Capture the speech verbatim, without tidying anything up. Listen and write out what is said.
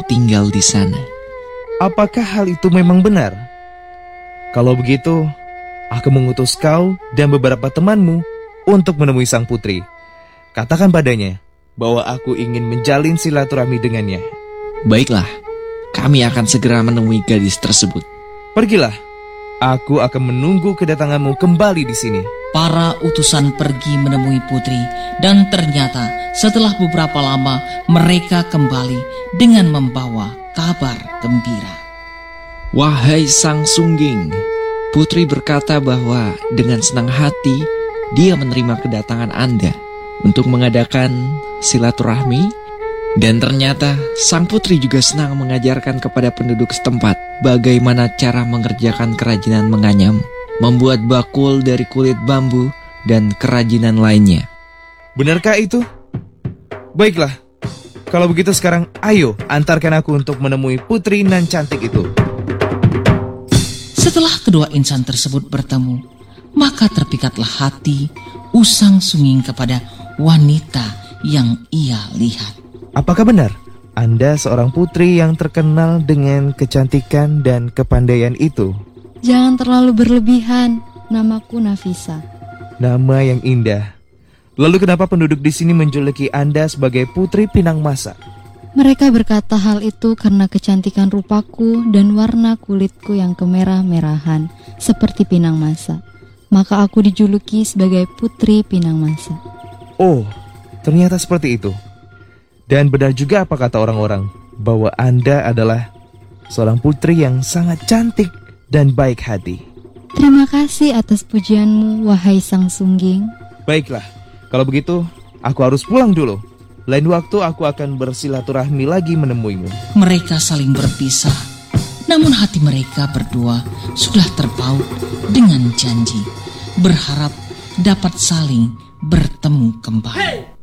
tinggal di sana. Apakah hal itu memang benar? Kalau begitu, aku mengutus kau dan beberapa temanmu untuk menemui sang putri. Katakan padanya bahwa aku ingin menjalin silaturahmi dengannya. Baiklah, kami akan segera menemui gadis tersebut. Pergilah, aku akan menunggu kedatanganmu kembali di sini. Para utusan pergi menemui putri, dan ternyata setelah beberapa lama mereka kembali dengan membawa kabar gembira. Wahai Sang Sungging, putri berkata bahwa dengan senang hati dia menerima kedatangan Anda untuk mengadakan silaturahmi, dan ternyata sang putri juga senang mengajarkan kepada penduduk setempat bagaimana cara mengerjakan kerajinan menganyam, membuat bakul dari kulit bambu, dan kerajinan lainnya. Benarkah itu? Baiklah, kalau begitu sekarang ayo antarkan aku untuk menemui putri nan cantik itu. Setelah kedua insan tersebut bertemu, maka terpikatlah hati Usang Sungging kepada wanita yang ia lihat. Apakah benar Anda seorang putri yang terkenal dengan kecantikan dan kepandaian itu? Jangan terlalu berlebihan. Namaku Nafisa. Nama yang indah. Lalu kenapa penduduk di sini menjuluki Anda sebagai Putri Pinang Masa? Mereka berkata hal itu karena kecantikan rupaku dan warna kulitku yang kemerah-merahan seperti pinang masa. Maka aku dijuluki sebagai Putri Pinang Masa. Oh, ternyata seperti itu. Dan benar juga apa kata orang-orang, bahwa Anda adalah seorang putri yang sangat cantik dan baik hati. Terima kasih atas pujianmu, wahai Sang Sungging. Baiklah, kalau begitu aku harus pulang dulu. Lain waktu aku akan bersilaturahmi lagi menemuimu. Mereka saling berpisah, namun hati mereka berdua sudah terpaut dengan janji, berharap dapat saling bertemu kembali.